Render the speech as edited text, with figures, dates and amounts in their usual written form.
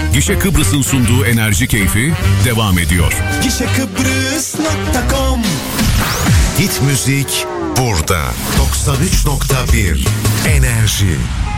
Gişe Kıbrıs'ın sunduğu Enerji Keyfi devam ediyor. Gişekıbrıs.com Hit müzik burada. 93.1 Enerji.